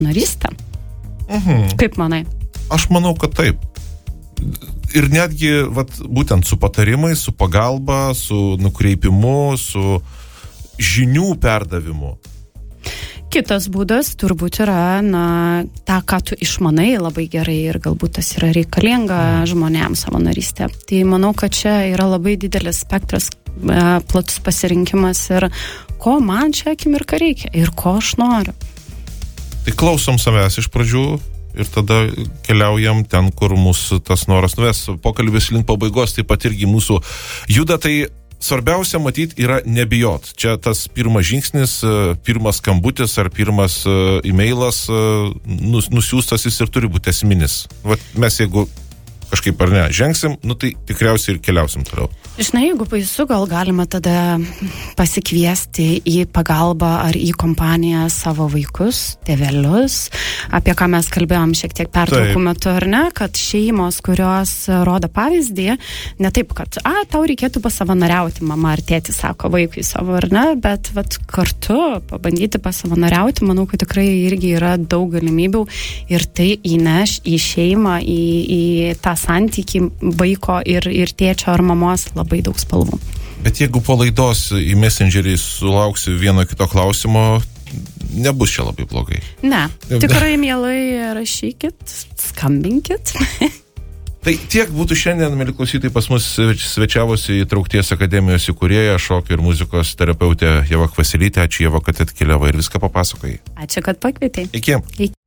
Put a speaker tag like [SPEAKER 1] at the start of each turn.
[SPEAKER 1] narystę. Kaip manai?
[SPEAKER 2] Aš manau, kad taip. Ir netgi, būtent su patarimais, su pagalba, su nukreipimu, su žinių perdavimu.
[SPEAKER 1] Kitas būdas turbūt yra, tą, ką tu išmanai labai gerai ir galbūt tas yra reikalinga žmonėms savanorystė. Tai manau, kad čia yra labai didelis spektras, platus pasirinkimas ir ko man čia akimirką reikia ir ko aš noriu.
[SPEAKER 2] Tai klausom savęs iš pradžių ir tada keliaujam ten, kur mūsų tas noras nuves. Pokalbis link pabaigos taip pat irgi mūsų juda, tai svarbiausia, matyt, yra nebijot. Čia tas pirmas žingsnis, pirmas skambutis ar pirmas e-mailas nusiųstas, jis ir turi būti esminis. Mes jeigu kažkaip ar ne žengsim, tai tikriausiai ir keliausim toliau.
[SPEAKER 1] Žinai, jeigu baisu, gal galima tada pasikviesti į pagalbą ar į kompaniją savo vaikus, tėvelius, apie ką mes kalbėjom šiek tiek pertraukų metu, ar ne, kad šeimos, kurios rodo pavyzdį, ne taip, kad, tau reikėtų pasavanoriauti, mama ar tėtis sako vaikui savo, ar ne, bet kartu pabandyti pasavanoriauti, manau, kad tikrai irgi yra daug galimybių ir tai įneš į šeimą, į tą santykį vaiko ir tėčio ar mamos labai daug spalvų.
[SPEAKER 2] Bet jeigu po laidos į Messengerį sulauksi vieno kito klausimo, nebus čia labai blogai.
[SPEAKER 1] Ne, tikrai mielai rašykit, skambinkit.
[SPEAKER 2] Tai tiek būtų šiandien, mieli klausytojai, pas mus svečiavosi Įtraukties akademijos įkūrėja, šokio ir muzikos terapeutė Ieva Kvasylytė. Ačiū, Ieva, kad atkeliavo ir viską papasakojai.
[SPEAKER 1] Ačiū, kad pakvietei.
[SPEAKER 2] Iki.